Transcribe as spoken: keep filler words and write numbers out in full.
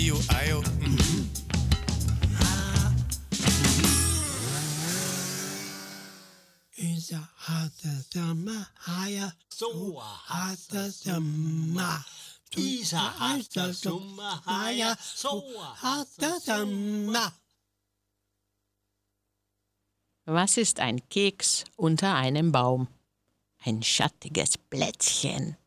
Io, Aio. Mhm. Isa hatte Sommer, Haia, So hatte Sommer. Isa hatte Sommer, Haia, so hatte Sommer. Was ist ein Keks unter einem Baum? Ein schattiges Plätzchen.